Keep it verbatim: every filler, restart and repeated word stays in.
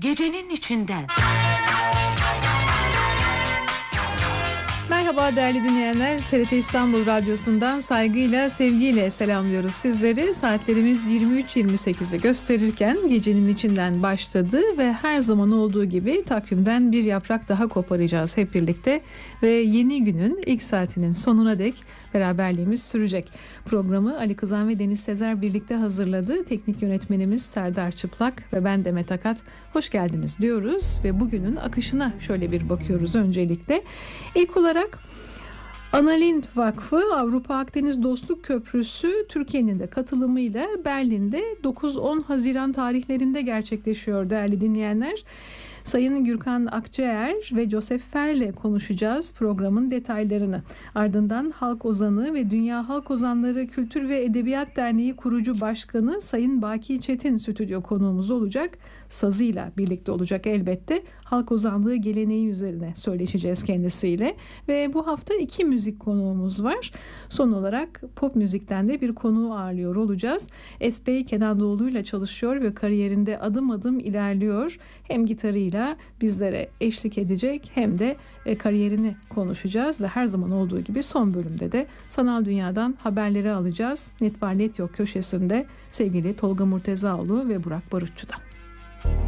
gecenin içinden. Merhaba değerli dinleyenler, T R T İstanbul Radyosu'ndan saygıyla, sevgiyle selamlıyoruz sizleri. Saatlerimiz yirmi üç yirmi sekizi gösterirken gecenin içinden başladı ve her zaman olduğu gibi takvimden bir yaprak daha koparacağız hep birlikte. Ve yeni günün ilk saatinin sonuna dek beraberliğimiz sürecek. Programı Ali Kızan ve Deniz Sezer birlikte hazırladı. Teknik yönetmenimiz Serdar Çıplak ve ben Demet Akat. Hoş geldiniz diyoruz ve bugünün akışına şöyle bir bakıyoruz öncelikle. İlk olarak Analind Vakfı Avrupa Akdeniz Dostluk Köprüsü Türkiye'nin de katılımıyla Berlin'de dokuz on Haziran tarihlerinde gerçekleşiyor değerli dinleyenler. Sayın Gürkan Akçaer ve Joseph Fer'le konuşacağız programın detaylarını. Ardından Halk Ozanı ve Dünya Halk Ozanları Kültür ve Edebiyat Derneği kurucu başkanı Sayın Baki Çetin stüdyo konuğumuz olacak. Sazıyla birlikte olacak elbette. Halk ozanlığı geleneği üzerine söyleşeceğiz kendisiyle. Ve bu hafta iki müzik konuğumuz var. Son olarak pop müzikten de bir konuğu ağırlıyor olacağız. Esbey Kenan Doğulu'yla çalışıyor ve kariyerinde adım adım ilerliyor. Hem gitarıyla bizlere eşlik edecek hem de kariyerini konuşacağız ve her zaman olduğu gibi son bölümde de sanal dünyadan haberleri alacağız. Net var net yok köşesinde sevgili Tolga Murtezaoğlu ve Burak Barutçu'dan.